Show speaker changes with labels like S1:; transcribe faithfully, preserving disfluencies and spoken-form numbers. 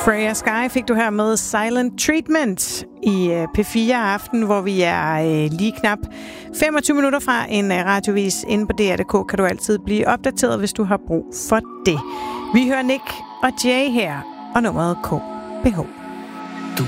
S1: Freya Sky fik du her med Silent Treatment i P fire aften, hvor vi er lige knap femogtyve minutter fra en radiovis. Inde på D R punktum d k kan du altid blive opdateret, hvis du har brug for det. Vi hører Nick og Jay her, og nummeret K B H.